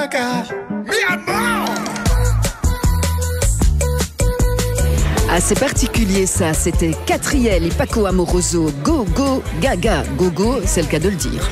Ah, c'est particulier ça, c'était Catriel et Paco Amoroso. Go, go, gaga. Go, go, c'est le cas de le dire.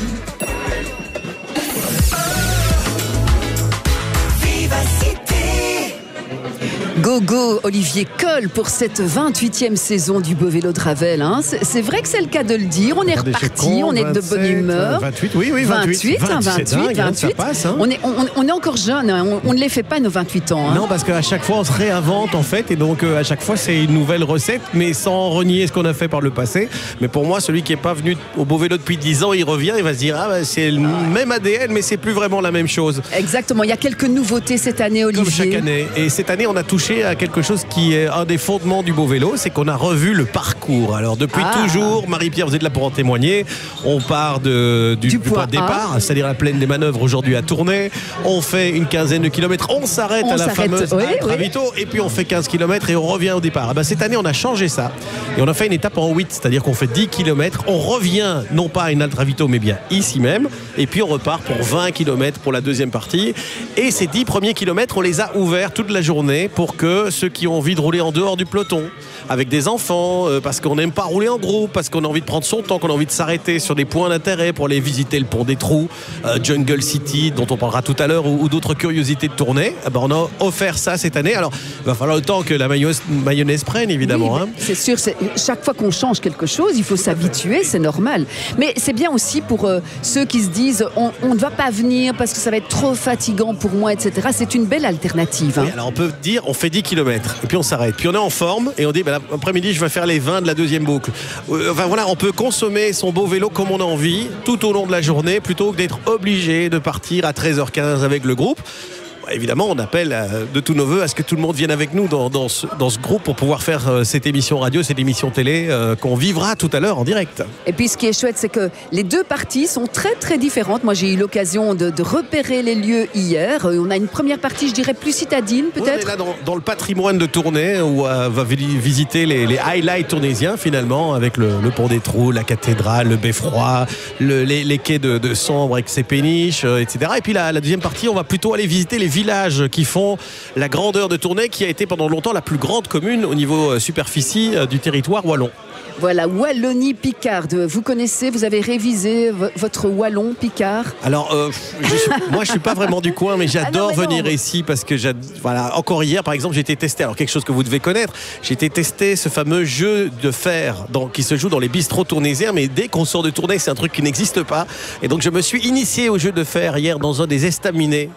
Go, go, Olivier Coll pour cette 28e saison du Beau Vélo de Ravel. Hein. C'est vrai que c'est le cas de le dire. On est reparti, on est de bonne humeur. 28, oui, 28. 28. Ça passe, hein. On est encore jeune, hein. On ne les fait pas nos 28 ans. Hein. Non, parce qu'à chaque fois, on se réinvente en fait. Et donc, à chaque fois, c'est une nouvelle recette, mais sans renier ce qu'on a fait par le passé. Mais pour moi, celui qui n'est pas venu au Beau Vélo depuis 10 ans, il revient, il va se dire, ah, bah, c'est le même ADN, mais c'est plus vraiment la même chose. Exactement. Il y a quelques nouveautés cette année, Olivier. Comme chaque année. Et cette année, on a touché à quelque chose qui est un des fondements du Beau Vélo, c'est qu'on a revu le parcours. Alors depuis toujours, Marie-Pierre, vous êtes là pour en témoigner, on part du point de départ, c'est-à-dire la plaine des manœuvres aujourd'hui à Tournai, on fait une quinzaine de kilomètres, on s'arrête à la fameuse Ravito, et puis on fait 15 kilomètres et on revient au départ. Ben, cette année, on a changé ça et on a fait une étape en 8, c'est-à-dire qu'on fait 10 kilomètres, on revient non pas à une Ravito, mais bien ici même, et puis on repart pour 20 kilomètres pour la deuxième partie. Et ces 10 premiers kilomètres, on les a ouverts toute la journée pour que ceux qui ont envie de rouler en dehors du peloton, avec des enfants, parce qu'on n'aime pas rouler en groupe, parce qu'on a envie de prendre son temps, qu'on a envie de s'arrêter sur des points d'intérêt pour aller visiter le pont des Trous, Jungle City, dont on parlera tout à l'heure, ou d'autres curiosités de tournée. Ben, on a offert ça cette année. Alors, il va falloir le temps que la mayonnaise prenne, évidemment. Oui, hein. C'est sûr, chaque fois qu'on change quelque chose, il faut s'habituer, c'est normal. Mais c'est bien aussi pour ceux qui se disent on ne va pas venir parce que ça va être trop fatigant pour moi, etc. C'est une belle alternative. Hein. Oui, alors on peut dire on fait 10 km et puis on s'arrête. Puis on est en forme et on dit ben, l'après-midi je vais faire les 20 de la deuxième boucle. Enfin voilà, on peut consommer son beau vélo comme on a envie tout au long de la journée plutôt que d'être obligé de partir à 13h15 avec le groupe. Évidemment, on appelle de tous nos voeux à ce que tout le monde vienne avec nous dans ce groupe pour pouvoir faire cette émission radio, cette émission télé qu'on vivra tout à l'heure en direct. Et puis ce qui est chouette, c'est que les deux parties sont très très différentes. Moi, j'ai eu l'occasion de repérer les lieux hier. On a une première partie, je dirais, plus citadine peut-être. On est là dans le patrimoine de Tournai où on va visiter les highlights tournaisiens finalement, avec le pont des Trous, la cathédrale, le beffroi, les quais de Sambre avec ses péniches, etc. Et puis la deuxième partie, on va plutôt aller visiter les villages qui font la grandeur de Tournai, qui a été pendant longtemps la plus grande commune au niveau superficie du territoire wallon. Voilà, Wallonie-Picarde. Vous connaissez, vous avez révisé votre wallon Picard? Alors, moi, je suis pas vraiment du coin, mais j'adore venir ici parce que, voilà, encore hier, par exemple, j'ai été testé. Alors, quelque chose que vous devez connaître, j'ai été testé ce fameux jeu de fer qui se joue dans les bistrots tournaisiens, mais dès qu'on sort de Tournai, c'est un truc qui n'existe pas. Et donc, je me suis initié au jeu de fer hier dans un des estaminets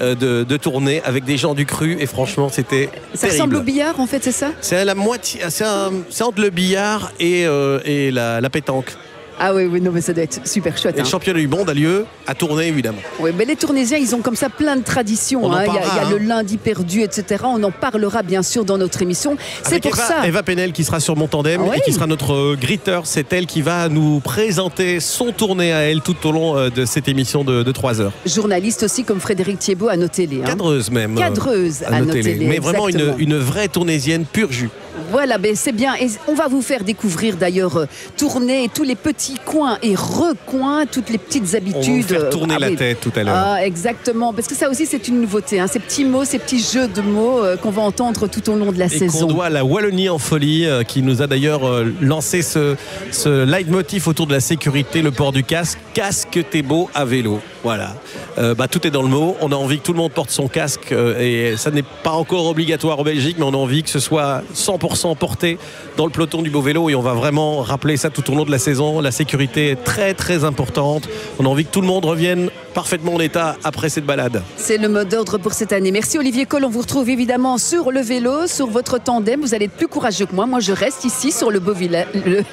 de Tournai avec des gens du cru, et franchement, c'était Ça ressemble au billard, en fait, c'est ça? C'est la moitié, c'est entre le billard et la pétanque. Ah oui, non, mais ça doit être super chouette. Et le championnat du monde a lieu à Tournai, évidemment. Oui, mais les Tournaisiens, ils ont comme ça plein de traditions. Il y a le lundi perdu, etc. On en parlera bien sûr dans notre émission. C'est pour ça. Eva Penel qui sera sur mon tandem et qui sera notre gritteur. C'est elle qui va nous présenter son tournée à elle tout au long de cette émission de 3 heures. Journaliste aussi comme Frédéric Thiebaud à nos télés. Hein. Cadreuse même. Cadreuse à nos télés. Mais vraiment une vraie Tournaisienne pur jus. Voilà, ben c'est bien. Et on va vous faire découvrir d'ailleurs Tournai et tous les petits coins et recoins, toutes les petites habitudes. On va vous faire tourner la tête tout à l'heure. Ah, exactement. Parce que ça aussi, c'est une nouveauté. Hein. Ces petits mots, ces petits jeux de mots qu'on va entendre tout au long de la saison. Et qu'on doit à la Wallonie en folie, qui nous a d'ailleurs lancé ce leitmotiv autour de la sécurité, le port du casque. Casque, t'es beau à vélo. Voilà. Tout est dans le mot. On a envie que tout le monde porte son casque et ça n'est pas encore obligatoire en Belgique, mais on a envie que ce soit 100% porté dans le peloton du Beau Vélo, et on va vraiment rappeler ça tout au long de la saison. La sécurité est très très importante. On a envie que tout le monde revienne parfaitement en état après cette balade. C'est le mot d'ordre pour cette année. Merci Olivier Coll. On vous retrouve évidemment sur le vélo, sur votre tandem. Vous allez être plus courageux que moi. Moi, je reste ici sur le beau village,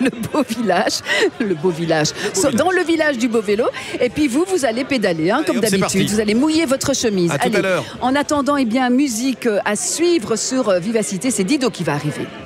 dans le village du Beau Vélo. Et puis vous allez pédaler, hein, comme d'habitude. Vous allez mouiller votre chemise. À tout à l'heure. En attendant, musique à suivre sur Vivacité. C'est Dido qui va arriver.